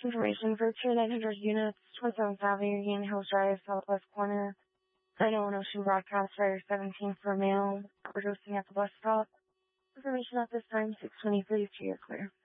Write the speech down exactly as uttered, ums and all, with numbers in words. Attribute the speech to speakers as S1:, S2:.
S1: Information for two nine hundred units, twenty-seventh Avenue, Union Hills Drive, Southwest Corner. nine oh one oh two broadcast, Friday seventeen for mail. Overdosing at the bus stop. Information at this time, six twenty-three, two year clear.